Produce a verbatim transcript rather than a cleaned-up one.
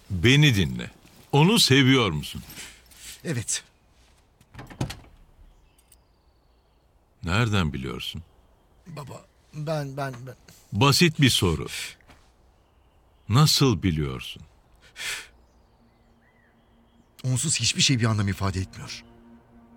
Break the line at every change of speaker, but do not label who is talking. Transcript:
Beni dinle. Onu seviyor musun?
Evet.
Nereden biliyorsun?
Baba, ben, ben, ben...
Basit bir soru. Nasıl biliyorsun?
Onsuz hiçbir şey bir anlam ifade etmiyor.